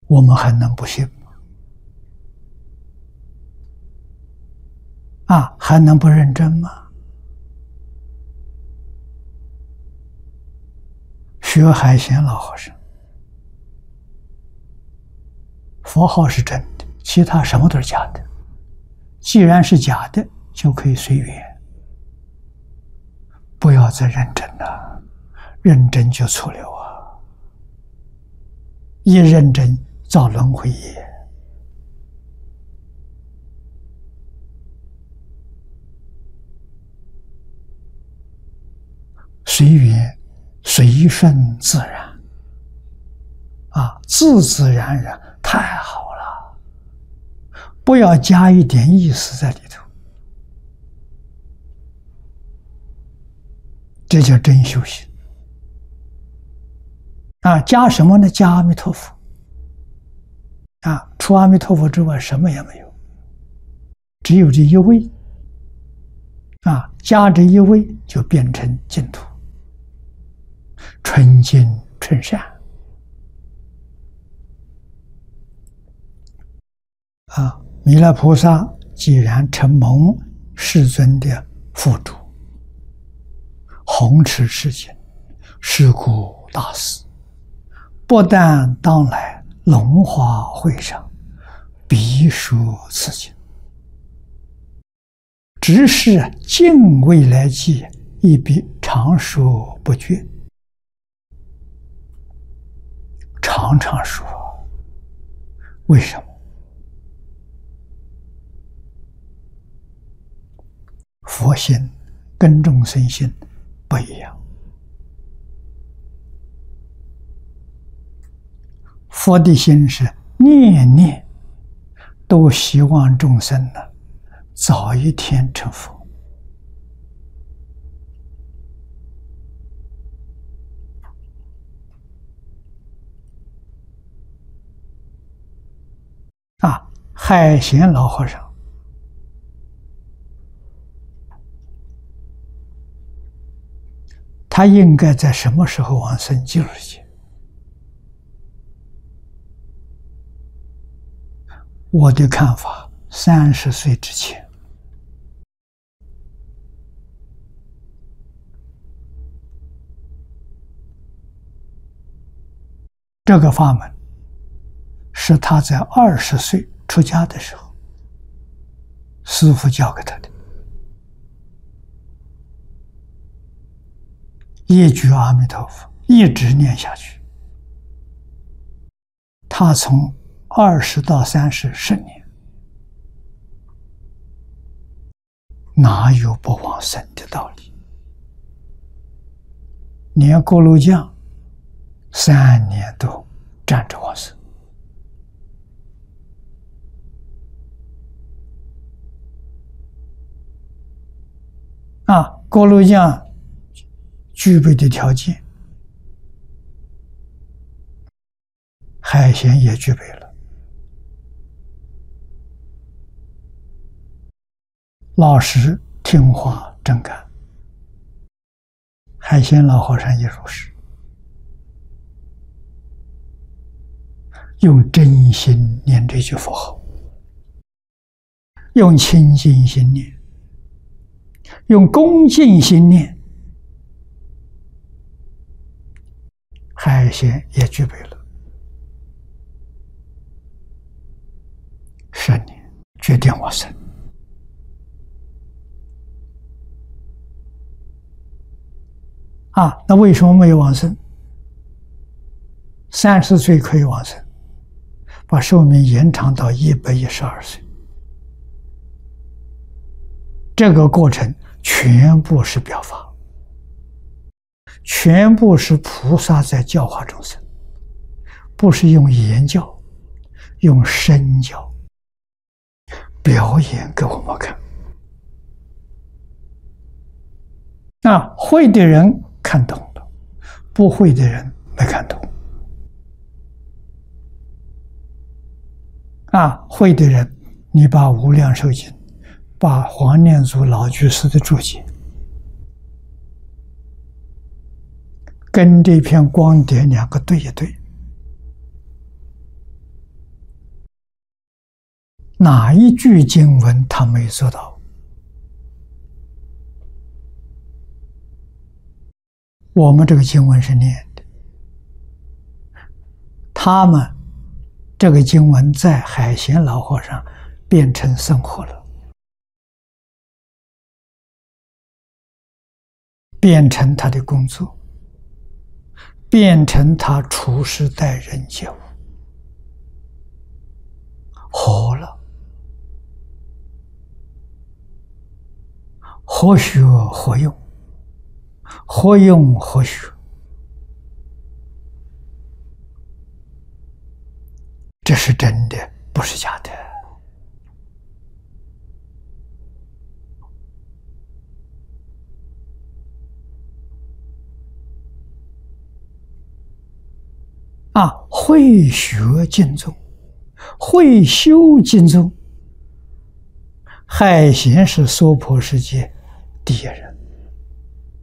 我们还能不信吗？还能不认真吗？学海贤老和尚，佛号是真的，其他什么都是假的。既然是假的，就可以随缘，不要再认真了，认真就错了啊！一认真造轮回业。随缘，随顺自然，自自然然，太好了！不要加一点意思在里头，这叫真修行。加什么呢？加阿弥陀佛。除阿弥陀佛之外，什么也没有，只有这一位。加这一位就变成净土，纯净纯善。弥勒菩萨既然承蒙世尊的付嘱，弘持世经，是故大事，不但当来龙华会上必说此经，只是近未来际，亦必常说不绝，常常说。为什么？佛心跟众生心不一样。佛的心是念念都希望众生呢早一天成佛。海贤老和尚他应该在什么时候往生极乐界？我的看法，30岁之前。这个法门是他在20岁出家的时候，师父教给他的。一句阿弥陀佛，一直念下去。他从20到30，10年，哪有不往生的道理？连锅炉匠3年都站着往生。锅炉匠具备的条件，海贤也具备了。老实听话真干，海贤老和尚也如是，用真心念这句佛号，用清净心念，用恭敬心念，海贤也具备了。10年决定往生。那为什么没有往生？30岁可以往生，把寿命延长到112岁。这个过程全部是表法，全部是菩萨在教化众生，不是用言教，用身教表演给我们看。会的人看懂了，不会的人没看懂。会的人，你把《无量寿经》，把黄念祖老居士的注解，跟这篇光碟2个对一对， 哪一句经文他没做到？我们这个经文是念的，他们这个经文在海贤老和尚变成生活了，变成他的工作，变成他处事待人接物，活了，活学活用，活用活学，这是真的，不是假的。会学经宗，会修经宗，海贤是娑婆世界第一人。